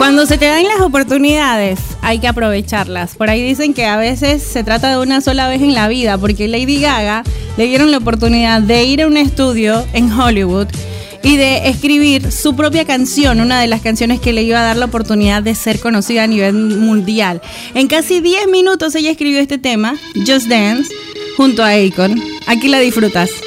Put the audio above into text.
Cuando se te dan las oportunidades, hay que aprovecharlas. Por ahí dicen que a veces se trata de una sola vez en la vida, porque Lady Gaga le dieron la oportunidad de ir a un estudio en Hollywood y de escribir su propia canción, una de las canciones que le iba a dar la oportunidad de ser conocida a nivel mundial. En casi 10 minutos ella escribió este tema, Just Dance, junto a Akon. Aquí la disfrutas.